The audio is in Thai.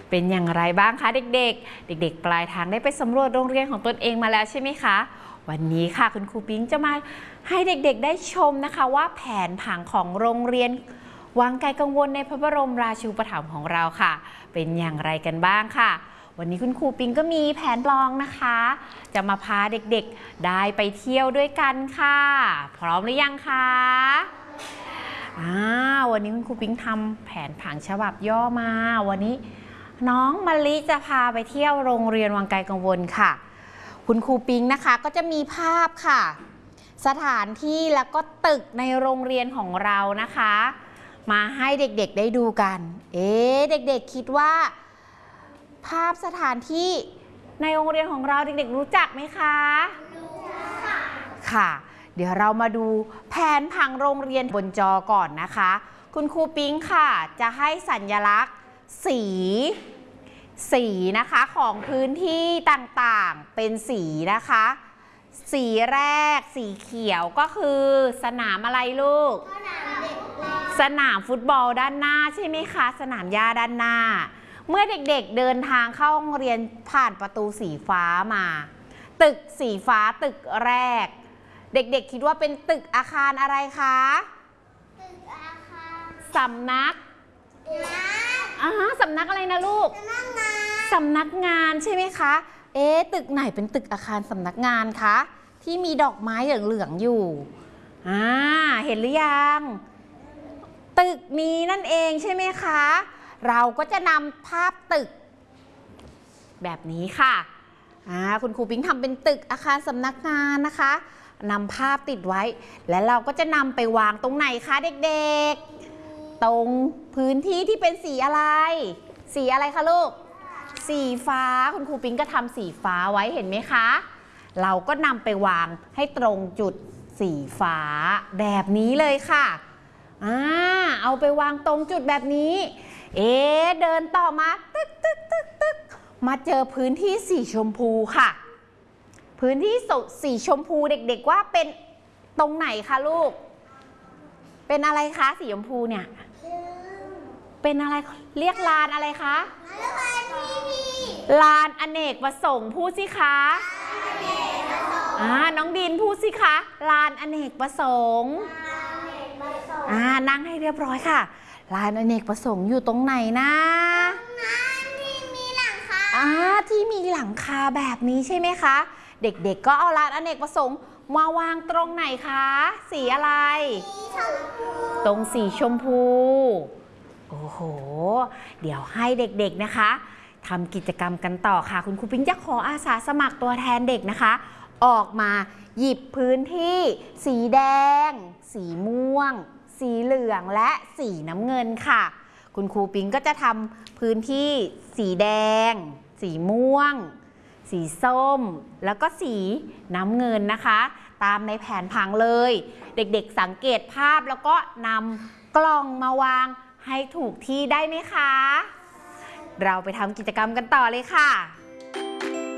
เป็นอย่างไรบ้างคะเด็กๆเด็กๆปลายทางได้ไปสำรวจโรงเรียนของตนเองมาแล้วใช่ไหมคะวันนี้ค่ะคุณครูปิ๊งจะมาให้เด็กๆได้ชมนะคะว่าแผนผังของโรงเรียนวังไกลกังวลในพระบรมราชูปถัมภ์ของเราค่ะเป็นอย่างไรกันบ้างค่ะวันนี้คุณครูปิ๊งก็มีแผนลองนะคะจะมาพาเด็กๆได้ไปเที่ยวด้วยกันค่ะพร้อมหรือยังคะวันนี้คุณครูปิ๊งทำแผนผังฉบับย่อมาวันนี้น้องมะลิจะพาไปเที่ยวโรงเรียนวังไกลกังวลค่ะคุณครูปิ๊งนะคะก็จะมีภาพค่ะสถานที่แล้วก็ตึกในโรงเรียนของเรานะคะมาให้เด็กๆได้ดูกันเด็กๆคิดว่าภาพสถานที่ในโรงเรียนของเราเด็กๆรู้จักไหมคะรู้ค่ะเดี๋ยวเรามาดูแผนผังโรงเรียนบนจอก่อนนะคะคุณครูปิ๊งค่ะจะให้สัญลักษณ์สีนะคะของพื้นที่ต่างๆเป็นสีนะคะสีแรกสีเขียวก็คือสนามอะไรลูกสนามฟุตบอลด้านหน้าใช่ไหมคะสนามหญ้าด้านหน้าเมื่อเด็กๆเดินทางเข้าโรงเรียนผ่านประตูสีฟ้ามาตึกสีฟ้าตึกแรกเด็กๆคิดว่าเป็นตึกอาคารอะไรคะตึกอาคารสำนักสำนักอะไรนะลูกสำนักงานใช่ไหมคะตึกไหนเป็นตึกอาคารสำนักงานคะที่มีดอกไม้เหลืองๆอยู่เห็นหรือยังตึกนี้นั่นเองใช่ไหมคะเราก็จะนำภาพตึกแบบนี้ค่ะคุณครูปิ๊งทำเป็นตึกอาคารสำนักงานนะคะนำภาพติดไว้และเราก็จะนำไปวางตรงไหนคะเด็กๆตรงพื้นที่ที่เป็นสีอะไรสีอะไรคะลูกสีฟ้าคุณครูปิ๊งก็ทำสีฟ้าไว้เห็นไหมคะเราก็นำไปวางให้ตรงจุดสีฟ้าแบบนี้เลยค่ะเอาไปวางตรงจุดแบบนี้เดินต่อมาตึกมาเจอพื้นที่สีชมพูค่ะพื้นที่สีชมพูเด็กๆว่าเป็นตรงไหนคะลูกเป็นอะไรคะสีชมพูเนี่ยเป็นอะไรเรียกลานอะไรคะลานอเนกประสงค์พูดสิคะน้องดินพูดสิคะลานอเนกประสงค์นั่งให้เรียบร้อยค่ะลานอเนกประสงค์อยู่ตรงไหนนะที่มีหลังคาที่มีหลังคาแบบนี้ใช่ไหมคะเด็กๆก็เอาลานอเนกประสงค์มาวางตรงไหนคะสีอะไรตรงสีชมพูโอ้โหเดี๋ยวให้เด็กๆนะคะทำกิจกรรมกันต่อค่ะคุณครูปิ๊งจะขออาสาสมัครตัวแทนเด็กนะคะออกมาหยิบพื้นที่สีแดงสีม่วงสีเหลืองและสีน้ำเงินค่ะคุณครูปิ๊งก็จะทำพื้นที่สีแดงสีม่วงสีส้มแล้วก็สีน้ำเงินนะคะตามในแผนผังเลยเด็กๆสังเกตภาพแล้วก็นำกล่องมาวางให้ถูกที่ได้ไหมคะเราไปทำกิจกรรมกันต่อเลยค่ะ